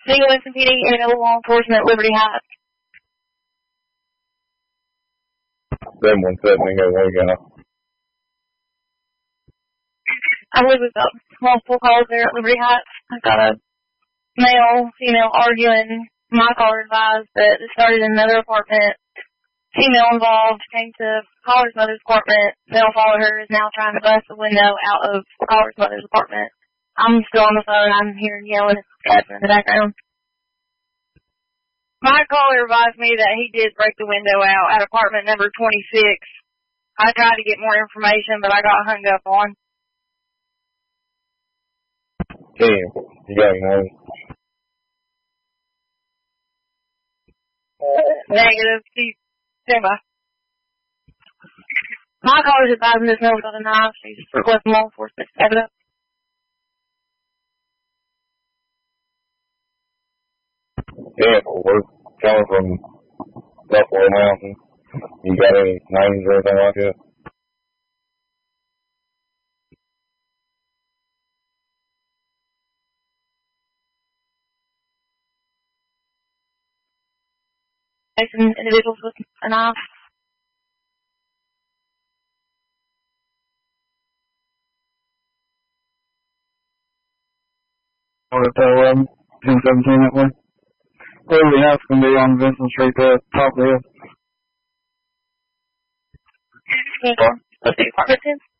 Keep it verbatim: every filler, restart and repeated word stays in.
Single and competing in law enforcement, Liberty Heights. seven one seven, there you go. I believe we've got multiple calls there at Liberty Heights. I've got a male, female arguing. My caller advised that it started in another apartment. Female involved came to caller's mother's apartment. Male followed her, is now trying to bust the window out of caller's mother's apartment. I'm still on the phone. I'm hearing yelling and scratching in the background. My caller advised me that he did break the window out at apartment number twenty-six. I tried to get more information, but I got hung up on. Okay, you got any more? Negative. She's stand by. My caller's advising this number got a knife. She's requesting law enforcement evidence. Yeah, we're coming from Buffalo Mountain. You got any names or anything like that? Facing individuals with a knife. Hotel eleven, ten seventeen that way. Liberty Heights can be on Vincent Street there, top of the hill. Let's see, apartment ten.